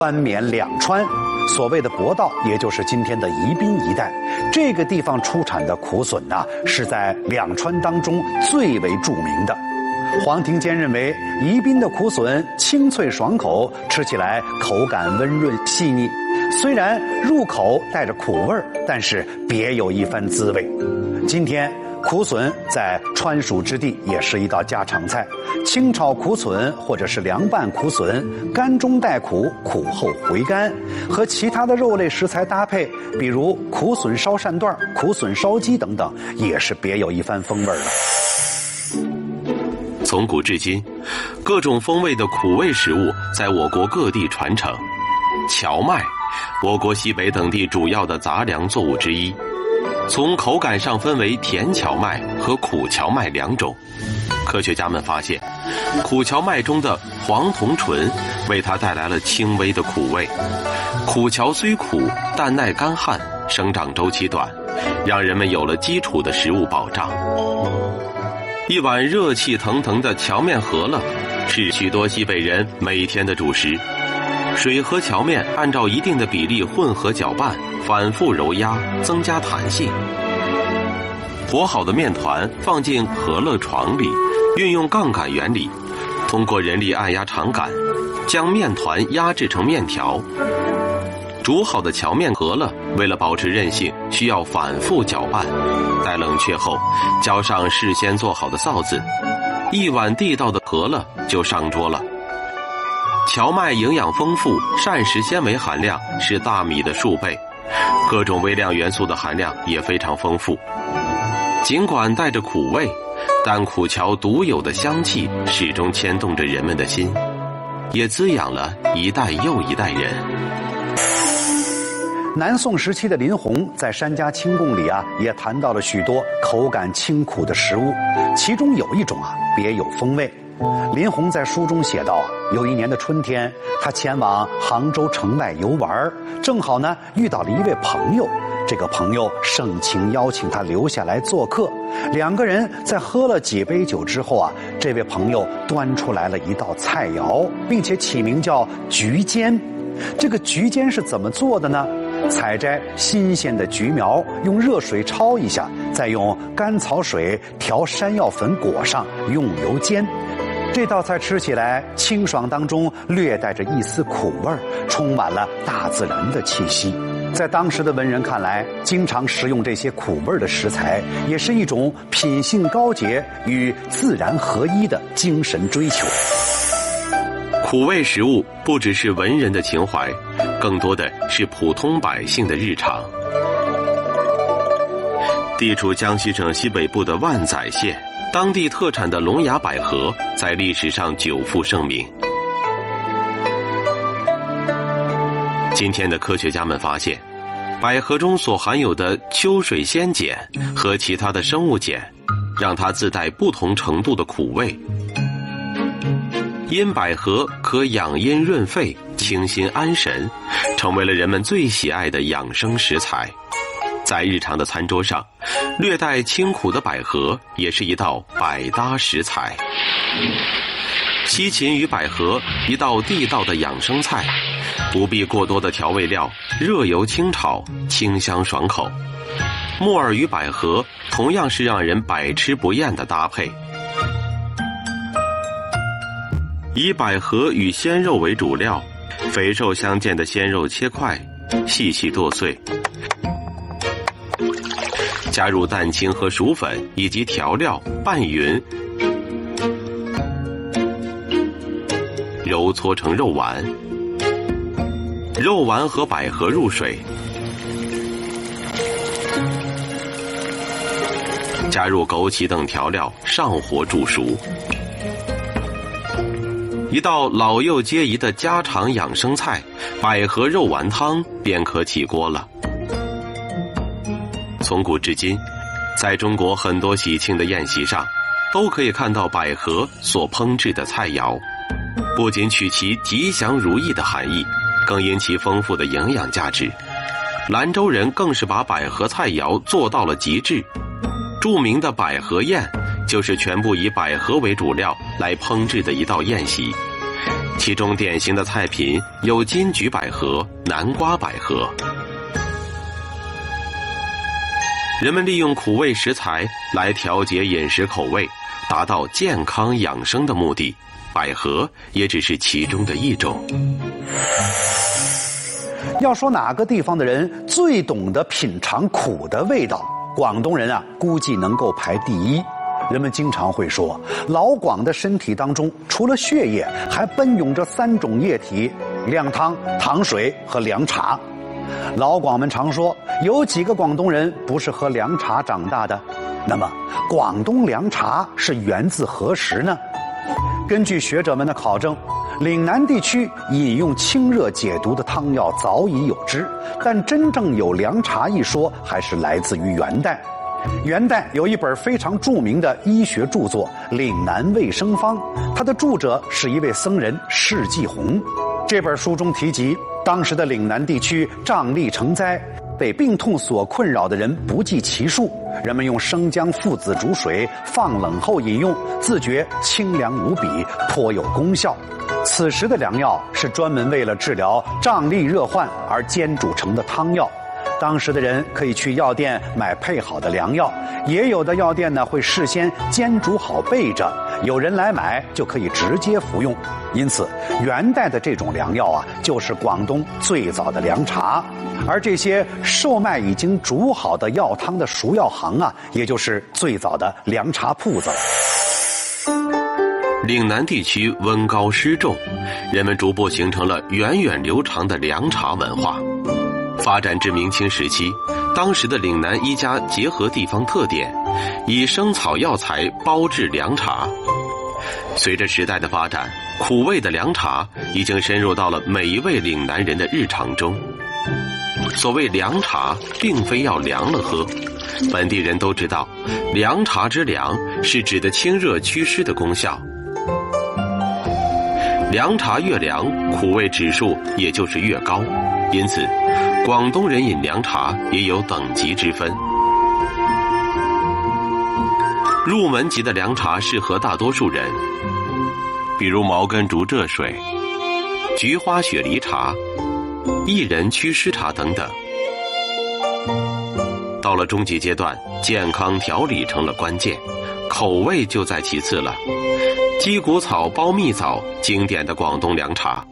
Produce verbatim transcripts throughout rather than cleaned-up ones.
冠冕两川，所谓的博道，也就是今天的宜宾一带。这个地方出产的苦笋呐、啊，是在两川当中最为著名的。黄庭坚认为，宜宾的苦笋清脆爽口，吃起来口感温润细腻，虽然入口带着苦味儿，但是别有一番滋味。今天苦笋在川蜀之地也是一道家常菜，清炒苦笋或者是凉拌苦笋，甘中带苦，苦后回甘，和其他的肉类食材搭配，比如苦笋烧鳝段、苦笋烧鸡等等，也是别有一番风味的。 从古至今，各种风味的苦味食物在我国各地传承。荞麦，我国西北等地主要的杂粮作物之一。从口感上分为甜荞麦和苦荞麦两种。科学家们发现，苦荞麦中的黄酮醇为它带来了轻微的苦味。苦荞虽苦，但耐干旱，生长周期短，让人们有了基础的食物保障。一碗热气腾腾的荞面饸饹是许多西北人每天的主食。水和荞面按照一定的比例混合搅拌，反复揉压，增加弹性。和好的面团放进饸饹床里，运用杠杆原理，通过人力按压长杆，将面团压制成面条。煮好的荞面饸饹为了保持韧性，需要反复搅拌。待冷却后，浇上事先做好的臊子，一碗地道的饸饹就上桌了。荞麦营养丰富，膳食纤维含量是大米的数倍，各种微量元素的含量也非常丰富。尽管带着苦味，但苦荞独有的香气始终牵动着人们的心，也滋养了一代又一代人。 南宋时期的林洪在《山家清供》里啊，也谈到了许多口感清苦的食物，其中有一种啊别有风味。林洪在书中写道啊，有一年的春天，他前往杭州城外游玩，正好呢遇到了一位朋友。这个朋友盛情邀请他留下来做客，两个人在喝了几杯酒之后啊，这位朋友端出来了一道菜肴，并且起名叫菊煎。这个菊煎是怎么做的呢？采摘新鲜的菊苗，用热水焯一下，再用甘草水调山药粉裹上，用油煎。这道菜吃起来清爽当中略带着一丝苦味儿，充满了大自然的气息。在当时的文人看来，经常食用这些苦味的食材，也是一种品性高洁与自然合一的精神追求。 苦味食物不只是文人的情怀，更多的是普通百姓的日常。地处江西省西北部的万载县，当地特产的龙牙百合在历史上久负盛名。今天的科学家们发现，百合中所含有的秋水仙碱和其他的生物碱，让它自带不同程度的苦味。因百合可养阴润肺、清心安神，成为了人们最喜爱的养生食材。在日常的餐桌上，略带清苦的百合也是一道百搭食材。西芹与百合，一道地道的养生菜，不必过多的调味料，热油清炒，清香爽口。木耳与百合同样是让人百吃不厌的搭配。以百合与鲜肉为主料，肥瘦相间的鲜肉切块，细细剁碎，加入蛋清和薯粉以及调料拌匀，揉搓成肉丸。肉丸和百合入水，加入枸杞等调料，上火煮熟。一道老幼皆宜的家常养生菜百合肉丸汤便可起锅了。从古至今，在中国很多喜庆的宴席上都可以看到百合所烹制的菜肴，不仅取其吉祥如意的含义，更因其丰富的营养价值。兰州人更是把百合菜肴做到了极致，著名的百合宴就是全部以百合为主料来烹制的一道宴席， 其中典型的菜品有金桔百合、南瓜百合。人们利用苦味食材来调节饮食口味，达到健康养生的目的，百合也只是其中的一种。 要说哪个地方的人最懂得品尝苦的味道，广东人啊，估计能够排第一。人们经常会说，老广的身体当中，除了血液，还奔涌着三种液体：靓汤、糖水和凉茶。老广们常说，有几个广东人不是喝凉茶长大的？那么，广东凉茶是源自何时呢？根据学者们的考证，岭南地区饮用清热解毒的汤药早已有之，但真正有凉茶一说，还是来自于元代。元代有一本非常著名的医学著作《岭南卫生方》，它的著者是一位僧人释继弘。这本书中提及，当时的岭南地区瘴疠成灾，被病痛所困扰的人不计其数，人们用生姜、附子煮水，放冷后饮用，自觉清凉无比，颇有功效。此时的良药是专门为了治疗瘴疠热患而煎煮成的汤药。当时的人可以去药店买配好的良药，也有的药店呢会事先煎煮好备着，有人来买就可以直接服用。因此，元代的这种良药啊，就是广东最早的凉茶。而这些售卖已经煮好的药汤的熟药行啊，也就是最早的凉茶铺子。 岭南地区温高湿重，人们逐步形成了源远流长的凉茶文化。发展至明清时期，当时的岭南医家结合地方特点，以生草药材包制凉茶。随着时代的发展，苦味的凉茶已经深入到了每一位岭南人的日常中。所谓凉茶，并非要凉了喝，本地人都知道，凉茶之凉是指的清热祛湿的功效。凉茶越凉，苦味指数也就是越高，因此广东人饮凉茶也有等级之分。入门级的凉茶适合大多数人，比如茅根竹蔗水、菊花雪梨茶、薏仁祛湿茶等等。到了中级阶段，健康调理成了关键，口味就在其次了。鸡骨草包蜜枣，经典的广东凉茶。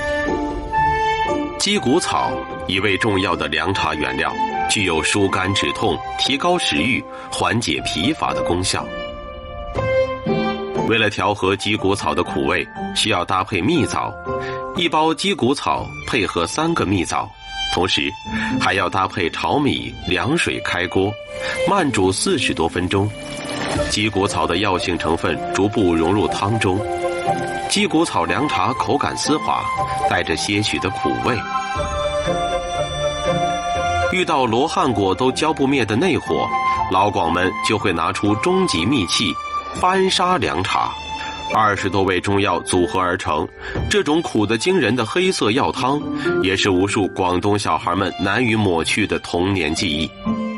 鸡骨草一味重要的凉茶原料，具有疏肝止痛、提高食欲、缓解疲乏的功效。为了调和鸡骨草的苦味，需要搭配蜜枣，一包鸡骨草配合三个蜜枣，同时还要搭配炒米，凉水开锅，慢煮四十多分钟。鸡骨草的药性成分逐步融入汤中，鸡骨草凉茶口感丝滑，带着些许的苦味。遇到罗汉果都浇不灭的内火，老广们就会拿出终极秘器班沙凉茶，二十多味中药组合而成。这种苦得惊人的黑色药汤，也是无数广东小孩们难以抹去的童年记忆。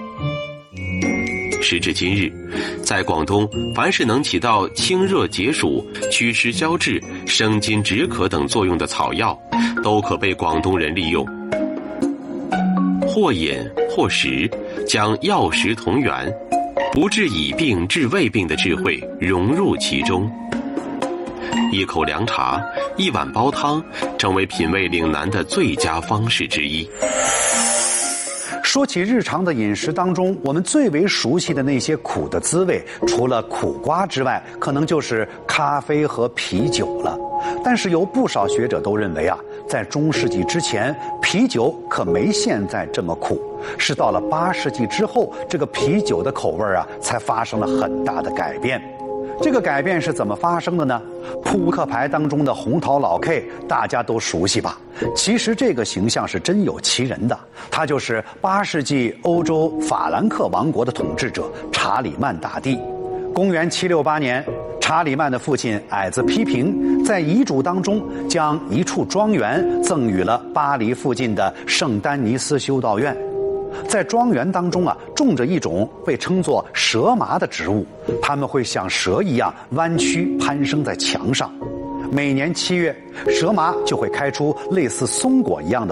时至今日，在广东，凡是能起到清热解暑、祛湿消滞、生津止渴等作用的草药，都可被广东人利用。或饮或食，将药食同源，不治已病治未病的智慧融入其中。一口凉茶，一碗煲汤，成为品味岭南的最佳方式之一。 说起日常的饮食当中，我们最为熟悉的那些苦的滋味，除了苦瓜之外，可能就是咖啡和啤酒了。但是有不少学者都认为啊，在中世纪之前，啤酒可没现在这么苦，是到了八世纪之后，这个啤酒的口味啊，才发生了很大的改变。这个改变是怎么发生的呢？扑克牌当中的红桃老 K 大家都熟悉吧？其实这个形象是真有其人的，他就是八世纪欧洲法兰克王国的统治者查理曼大帝。公元七六八年，查理曼的父亲矮子批评在遗嘱当中将一处庄园赠予了巴黎附近的圣丹尼斯修道院。在庄园当中啊，种着一种被称作蛇麻的植物，它们会像蛇一样弯曲攀升在墙上。 每年七月，蛇麻就会开出类似松果一样的